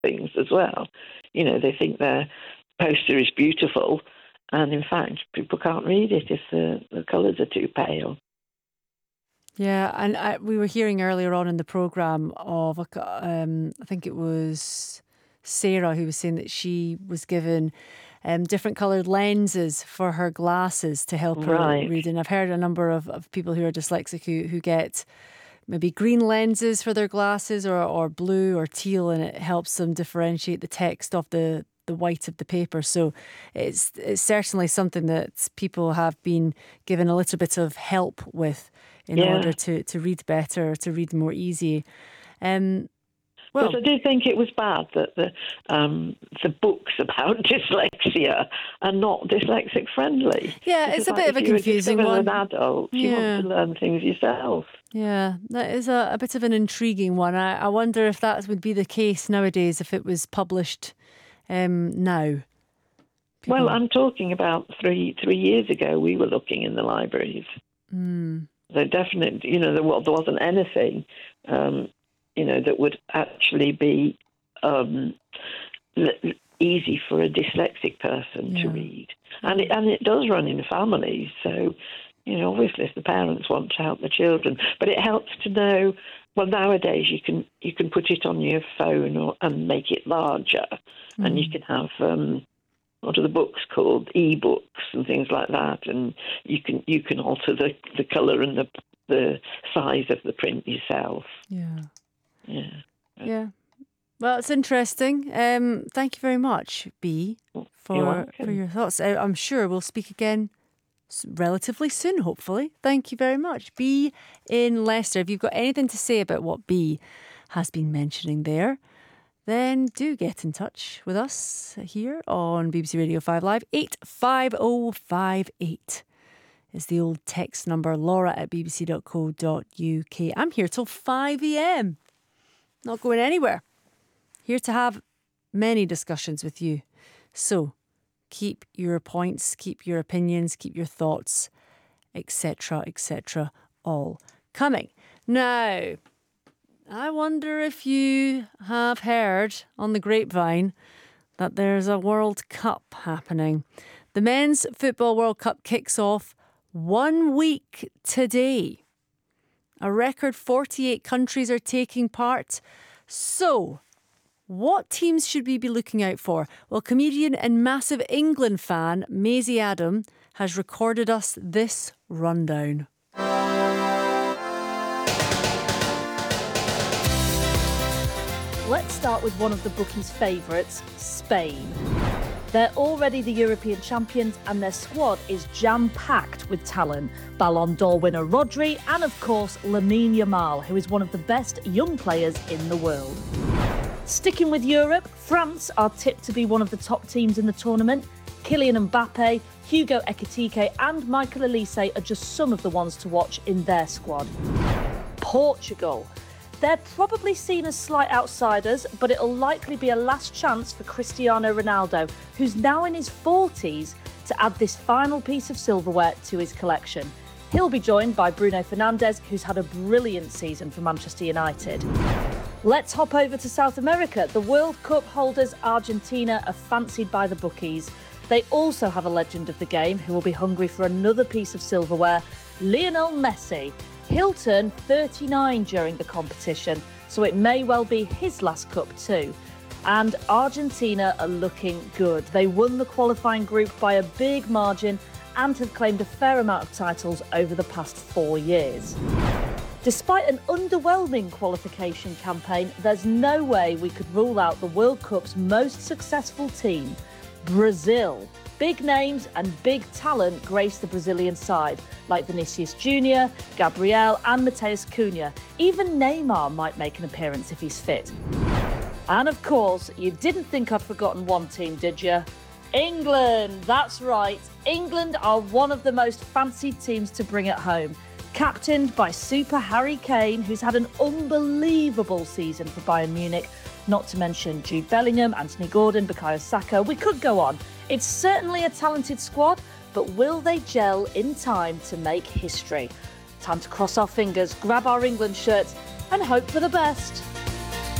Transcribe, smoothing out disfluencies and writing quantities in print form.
things as well. You know, they think their poster is beautiful, and in fact, people can't read it if the colours are too pale. Yeah, and we were hearing earlier on in the programme of, I think it was Sarah who was saying that she was given different coloured lenses for her glasses to help her read. And I've heard a number of people who are dyslexic who get maybe green lenses for their glasses or blue or teal, and it helps them differentiate the text of the white of the paper. So it's certainly something that people have been given a little bit of help with in order to read better, to read more easy. But I do think it was bad that the books about dyslexia are not dyslexic friendly. Yeah, it's a bit of a confusing one. As an adult, you want to learn things yourself. Yeah, that is a bit of an intriguing one. I wonder if that would be the case nowadays if it was published now. Well, I'm talking about 3 years ago. We were looking in the libraries. So definitely, there wasn't anything, that would actually be easy for a dyslexic person to read. And it does run in families. So, obviously if the parents want to help the children, but it helps to know, well, nowadays you can put it on your phone and make it larger, and you can have what are the books called, e-books and things like that, and you can alter the colour and the size of the print yourself. Yeah. Well, it's interesting. Thank you very much, Bea, for your thoughts. I'm sure we'll speak again relatively soon, hopefully. Thank you very much. Bea in Leicester. If you've got anything to say about what Bea has been mentioning there, then do get in touch with us here on BBC Radio 5 Live. 85058 is the old text number. laura@bbc.co.uk. I'm here till 5 a.m. Not going anywhere. Here to have many discussions with you. So keep your points, keep your opinions, keep your thoughts, etc., all coming. Now, I wonder if you have heard on the grapevine that there's a World Cup happening. The Men's Football World Cup kicks off 1 week today. A record 48 countries are taking part. So, what teams should we be looking out for? Well, comedian and massive England fan Maisie Adam has recorded us this rundown. Let's start with one of the bookies' favourites, Spain. They're already the European champions and their squad is jam-packed with talent. Ballon d'Or winner Rodri and, of course, Lamine Yamal, who is one of the best young players in the world. Sticking with Europe, France are tipped to be one of the top teams in the tournament. Kylian Mbappe, Hugo Ekitike and Michael Olise are just some of the ones to watch in their squad. Portugal. They're probably seen as slight outsiders, but it'll likely be a last chance for Cristiano Ronaldo, who's now in his 40s, to add this final piece of silverware to his collection. He'll be joined by Bruno Fernandes, who's had a brilliant season for Manchester United. Let's hop over to South America. The World Cup holders Argentina are fancied by the bookies. They also have a legend of the game who will be hungry for another piece of silverware, Lionel Messi. He'll turn 39 during the competition, so it may well be his last cup too. And Argentina are looking good. They won the qualifying group by a big margin and have claimed a fair amount of titles over the past 4 years. Despite an underwhelming qualification campaign, there's no way we could rule out the World Cup's most successful team, Brazil. Big names and big talent grace the Brazilian side, like Vinicius Jr., Gabriel and Mateus Cunha. Even Neymar might make an appearance if he's fit. And of course, you didn't think I'd forgotten one team, did you? England, that's right. England are one of the most fancied teams to bring it home. Captained by Super Harry Kane, who's had an unbelievable season for Bayern Munich, not to mention Jude Bellingham, Anthony Gordon, Bukayo Saka. We could go on. It's certainly a talented squad, but will they gel in time to make history? Time to cross our fingers, grab our England shirts and hope for the best.